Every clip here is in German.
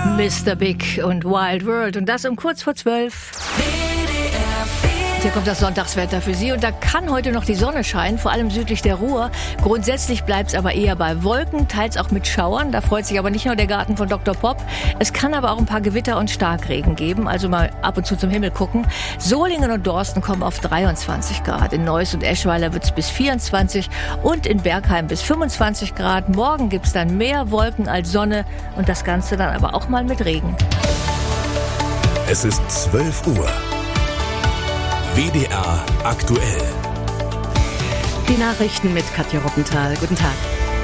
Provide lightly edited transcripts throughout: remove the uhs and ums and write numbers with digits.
Mr. Big und Wild World und das um kurz vor 12. Hier kommt das Sonntagswetter für Sie und da kann heute noch die Sonne scheinen, vor allem südlich der Ruhr. Grundsätzlich bleibt es aber eher bei Wolken, teils auch mit Schauern. Da freut sich aber nicht nur der Garten von Dr. Pop. Es kann aber auch ein paar Gewitter und Starkregen geben, also mal ab und zu zum Himmel gucken. Solingen und Dorsten kommen auf 23 Grad. In Neuss und Eschweiler wird es bis 24 und in Bergheim bis 25 Grad. Morgen gibt es dann mehr Wolken als Sonne und das Ganze dann aber auch mal mit Regen. Es ist 12 Uhr. WDR aktuell. Die Nachrichten mit Katja Ruppenthal. Guten Tag.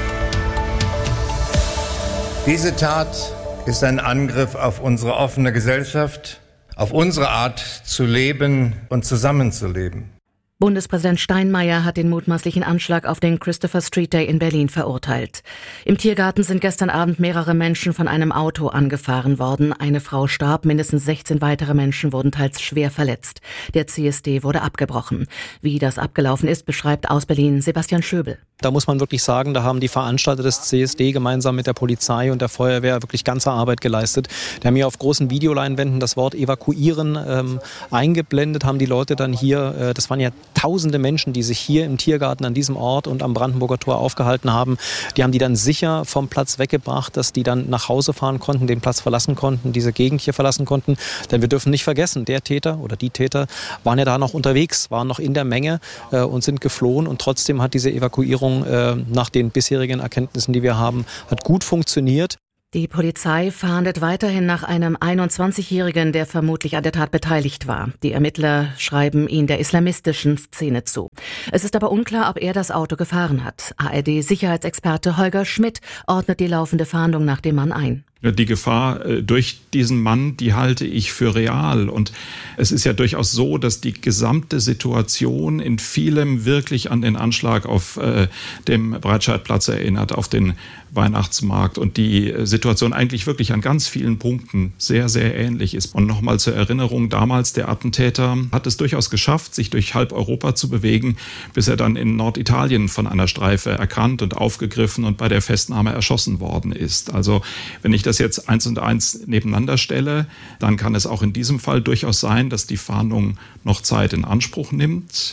Diese Tat ist ein Angriff auf unsere offene Gesellschaft, auf unsere Art zu leben und zusammenzuleben. Bundespräsident Steinmeier hat den mutmaßlichen Anschlag auf den Christopher Street Day in Berlin verurteilt. Im Tiergarten sind gestern Abend mehrere Menschen von einem Auto angefahren worden. Eine Frau starb, mindestens 16 weitere Menschen wurden teils schwer verletzt. Der CSD wurde abgebrochen. Wie das abgelaufen ist, beschreibt aus Berlin Sebastian Schöbel. Da muss man wirklich sagen, da haben die Veranstalter des CSD gemeinsam mit der Polizei und der Feuerwehr wirklich ganze Arbeit geleistet. Die haben hier auf großen Videoleinwänden das Wort evakuieren eingeblendet, haben die Leute dann hier, das waren ja tausende Menschen, die sich hier im Tiergarten an diesem Ort und am Brandenburger Tor aufgehalten haben. Die haben die dann sicher vom Platz weggebracht, dass die dann nach Hause fahren konnten, den Platz verlassen konnten, diese Gegend hier verlassen konnten. Denn wir dürfen nicht vergessen, der Täter oder die Täter waren ja da noch unterwegs, waren noch in der Menge und sind geflohen. Und trotzdem hat diese Evakuierung nach den bisherigen Erkenntnissen, die wir haben, hat gut funktioniert. Die Polizei fahndet weiterhin nach einem 21-Jährigen, der vermutlich an der Tat beteiligt war. Die Ermittler schreiben ihn der islamistischen Szene zu. Es ist aber unklar, ob er das Auto gefahren hat. ARD-Sicherheitsexperte Holger Schmidt ordnet die laufende Fahndung nach dem Mann ein. Die Gefahr durch diesen Mann, die halte ich für real. Und es ist ja durchaus so, dass die gesamte Situation in vielem wirklich an den Anschlag auf dem Breitscheidplatz erinnert, auf den Weihnachtsmarkt. Und die Situation eigentlich wirklich an ganz vielen Punkten sehr, sehr ähnlich ist. Und nochmal zur Erinnerung, damals der Attentäter hat es durchaus geschafft, sich durch halb Europa zu bewegen, bis er dann in Norditalien von einer Streife erkannt und aufgegriffen und bei der Festnahme erschossen worden ist. Also wenn ich das jetzt 1 und 1 nebeneinander stelle, dann kann es auch in diesem Fall durchaus sein, dass die Fahndung noch Zeit in Anspruch nimmt.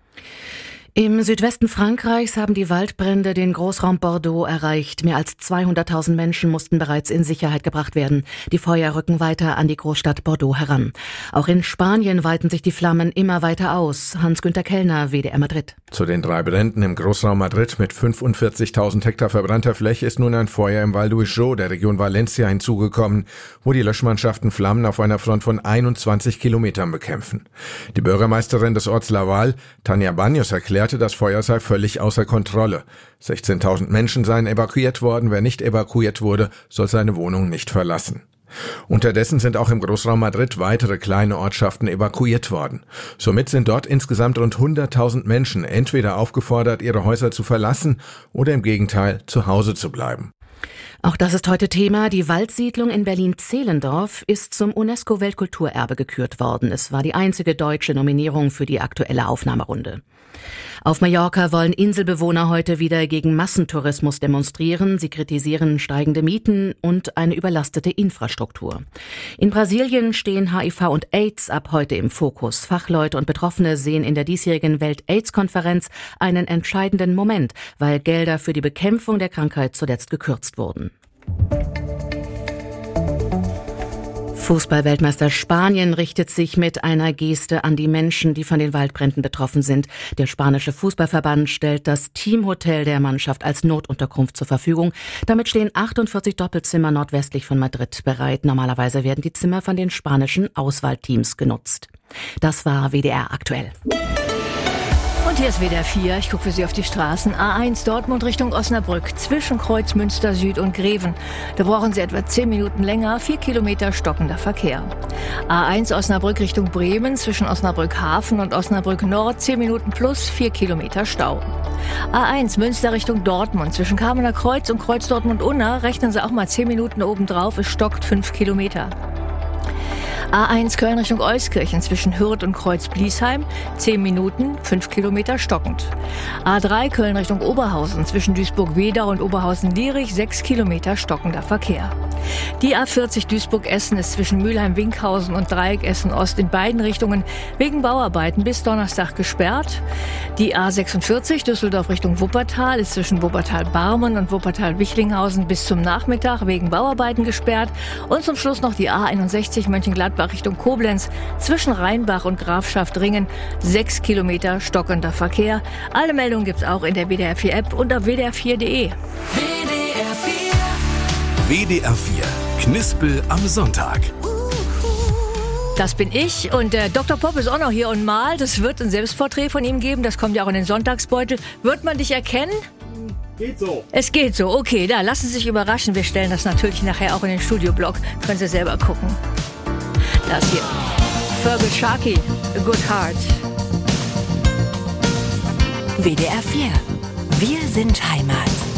Im Südwesten Frankreichs haben die Waldbrände den Großraum Bordeaux erreicht. Mehr als 200.000 Menschen mussten bereits in Sicherheit gebracht werden. Die Feuer rücken weiter an die Großstadt Bordeaux heran. Auch in Spanien weiten sich die Flammen immer weiter aus. Hans-Günther Kellner, WDR Madrid. Zu den 3 Bränden im Großraum Madrid mit 45.000 Hektar verbrannter Fläche ist nun ein Feuer im Val d'Uixó, der Region Valencia, hinzugekommen, wo die Löschmannschaften Flammen auf einer Front von 21 Kilometern bekämpfen. Die Bürgermeisterin des Orts Laval, Tania Baños, erklärte, das Feuer sei völlig außer Kontrolle. 16.000 Menschen seien evakuiert worden. Wer nicht evakuiert wurde, soll seine Wohnung nicht verlassen. Unterdessen sind auch im Großraum Madrid weitere kleine Ortschaften evakuiert worden. Somit sind dort insgesamt rund 100.000 Menschen entweder aufgefordert, ihre Häuser zu verlassen oder im Gegenteil zu Hause zu bleiben. Auch das ist heute Thema. Die Waldsiedlung in Berlin-Zehlendorf ist zum UNESCO-Weltkulturerbe gekürt worden. Es war die einzige deutsche Nominierung für die aktuelle Aufnahmerunde. Auf Mallorca wollen Inselbewohner heute wieder gegen Massentourismus demonstrieren. Sie kritisieren steigende Mieten und eine überlastete Infrastruktur. In Brasilien stehen HIV und AIDS ab heute im Fokus. Fachleute und Betroffene sehen in der diesjährigen Welt-AIDS-Konferenz einen entscheidenden Moment, weil Gelder für die Bekämpfung der Krankheit zuletzt gekürzt wurden. Fußball-Weltmeister Spanien richtet sich mit einer Geste an die Menschen, die von den Waldbränden betroffen sind. Der spanische Fußballverband stellt das Teamhotel der Mannschaft als Notunterkunft zur Verfügung. Damit stehen 48 Doppelzimmer nordwestlich von Madrid bereit. Normalerweise werden die Zimmer von den spanischen Auswahlteams genutzt. Das war WDR aktuell. Und hier ist WDR 4. Ich gucke für Sie auf die Straßen. A1 Dortmund Richtung Osnabrück, zwischen Kreuz Münster Süd und Greven. Da brauchen Sie etwa 10 Minuten länger, 4 Kilometer stockender Verkehr. A1 Osnabrück Richtung Bremen, zwischen Osnabrück Hafen und Osnabrück Nord, 10 Minuten plus 4 Kilometer Stau. A1 Münster Richtung Dortmund, zwischen Kamener Kreuz und Kreuz Dortmund-Unna, rechnen Sie auch mal 10 Minuten obendrauf, es stockt 5 Kilometer. A1 Köln Richtung Euskirchen zwischen Hürth und Kreuz-Bliesheim, 10 Minuten, 5 Kilometer stockend. A3 Köln Richtung Oberhausen zwischen Duisburg-Wedau und Oberhausen-Lierich, 6 Kilometer stockender Verkehr. Die A40 Duisburg-Essen ist zwischen Mülheim-Winkhausen und Dreieck Essen-Ost in beiden Richtungen wegen Bauarbeiten bis Donnerstag gesperrt. Die A46 Düsseldorf Richtung Wuppertal ist zwischen Wuppertal-Barmen und Wuppertal-Wichlinghausen bis zum Nachmittag wegen Bauarbeiten gesperrt. Und zum Schluss noch die A61 Mönchengladbach Richtung Koblenz zwischen Rheinbach und Grafschaft-Ringen. 6 Kilometer stockender Verkehr. Alle Meldungen gibt's auch in der WDR 4 App und auf WDR4.de. WDR 4 Knispel am Sonntag. Das bin ich und Dr. Pop ist auch noch hier und malt. Es wird ein Selbstporträt von ihm geben, das kommt ja auch in den Sonntagsbeutel. Wird man dich erkennen? Geht so. Es geht so, okay, da lassen Sie sich überraschen. Wir stellen das natürlich nachher auch in den Studioblog. Können Sie selber gucken. Das hier. Fergal Sharkey, A Good Heart. WDR 4. Wir sind Heimat.